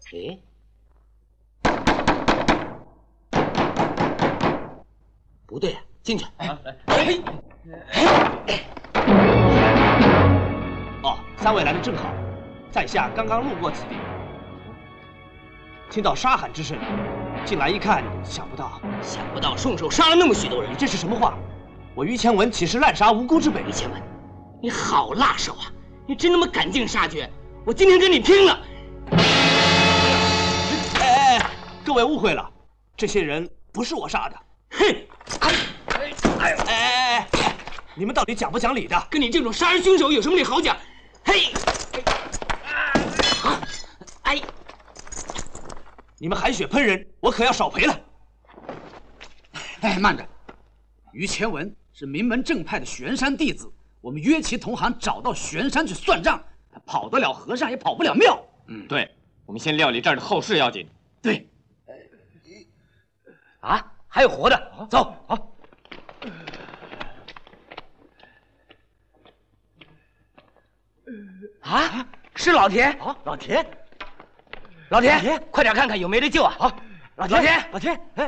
哎，不对呀，进去。 哦，三位来的正好，在下刚刚路过此地，听到杀喊之声，进来一看，想不到凶手杀了那么许多人， 这是什么话？我于前文岂是滥杀无辜之辈？ 于前文，你好辣手啊！你真那么赶尽杀绝？我今天跟你拼了！ 哎，各位误会了，这些人不是我杀的。 哼！ 哎，你们到底讲不讲理的？ 跟你这种杀人凶手有什么理好讲？嘿！哎！ 你们含血喷人，我可要少赔了。 哎，慢着，于前文是名门正派的玄山弟子，我们约其同行找到玄山去算账，他跑得了和尚也跑不了庙。 对，我们先料理这儿的后事要紧。 对。 啊，还有活的，走。好。啊，是老田。 啊，老田， 老田，快点看看有没得救啊！好， 老田，哎。